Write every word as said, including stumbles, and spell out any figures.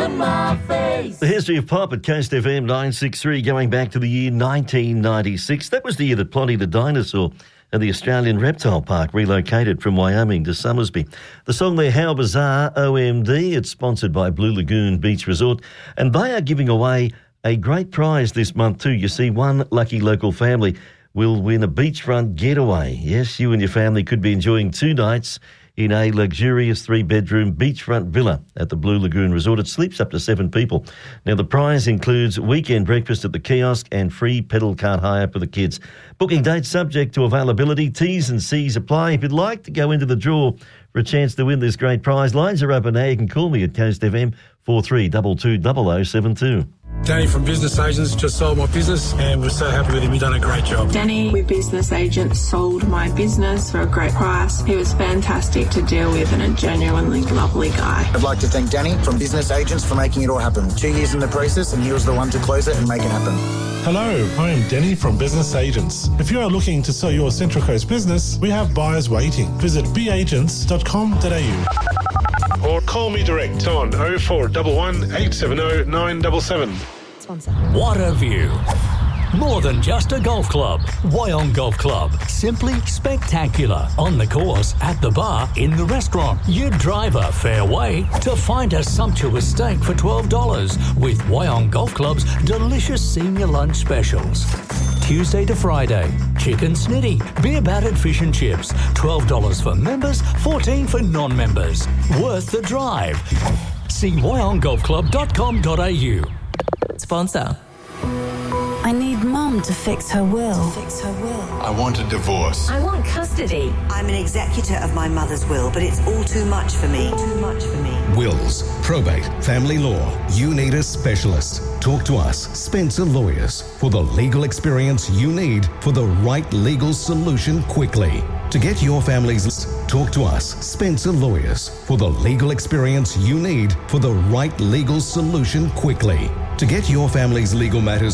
on my face. The history of pop at Coast F M nine sixty-three going back to the year nineteen ninety-six. That was the year that Plotty the dinosaur and the Australian Reptile Park relocated from Wyoming to Summersby. The song there, How Bizarre, O M D. It's sponsored by Blue Lagoon Beach Resort, and they are giving away a great prize this month too. You see, one lucky local family will win a beachfront getaway. Yes, you and your family could be enjoying two nights in a luxurious three-bedroom beachfront villa at the Blue Lagoon Resort. It sleeps up to seven people. Now, the prize includes weekend breakfast at the kiosk and free pedal cart hire for the kids. Booking dates subject to availability. T's and C's apply. If you'd like to go into the draw for a chance to win this great prize, lines are open now. You can call me at Coast F M four three two two zero zero seven two. Danny from Business Agents just sold my business and we're so happy with him. He's done a great job. Danny with Business Agents sold my business for a great price. He was fantastic to deal with and a genuinely lovely guy. I'd like to thank Danny from Business Agents for making it all happen. Two years in the process and he was the one to close it and make it happen. Hello, I am Denny from Business Agents. If you are looking to sell your Central Coast business, we have buyers waiting. Visit b agents dot com dot a u or call me direct on oh four one one, eight seven oh, nine seven seven. Sponsor. What a view. More than just a golf club. Wyong Golf Club. Simply spectacular. On the course, at the bar, in the restaurant. You drive a fair way to find a sumptuous steak for twelve dollars with Wyong Golf Club's delicious senior lunch specials. Tuesday to Friday, chicken snitty, beer battered fish and chips. twelve dollars for members, fourteen dollars for non-members. Worth the drive. See wyong golf club dot com dot a u. Sponsor. I need Mum to fix her will. To fix her will. I want a divorce. I want custody. I'm an executor of my mother's will, but it's all too much for me. Too much for me. Wills, probate, family law. You need a specialist. Talk to us, Spencer Lawyers, for the legal experience you need for the right legal solution quickly. To get your family's list, talk to us, Spencer Lawyers, for the legal experience you need for the right legal solution quickly. To get your family's legal matters